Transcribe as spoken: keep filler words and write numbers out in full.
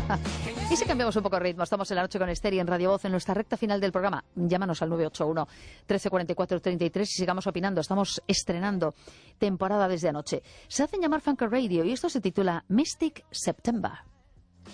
Y si cambiamos un poco de ritmo, estamos en la noche con Esther y en Radio Voz en nuestra recta final del programa. Llámanos al nueve ocho uno, trece cuarenta y cuatro, treinta y tres y sigamos opinando. Estamos estrenando temporada desde anoche. Se hacen llamar Funker Radio y esto se titula Mystic September.